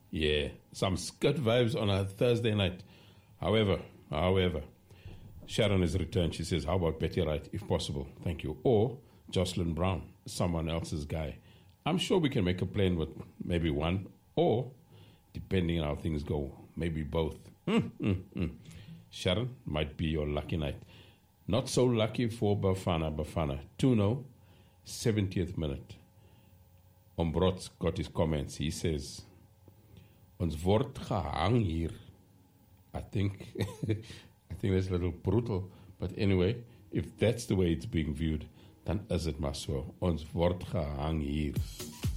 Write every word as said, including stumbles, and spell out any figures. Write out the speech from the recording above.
Yeah, some skit vibes on a Thursday night. However, however, Sharon has returned. She says, how about Betty Wright, if possible? Thank you. Or Jocelyn Brown, someone else's guy. I'm sure we can make a plan with maybe one, or, depending on how things go, maybe both. Mm, mm, mm. Sharon might be your lucky night. Not so lucky for Bafana Bafana. two nil, seventieth minute. Ombrot's got his comments. He says, ons word gehang hier. I think, I think that's a little brutal. But anyway, if that's the way it's being viewed, dan is het maar so. Ons word gehang hier.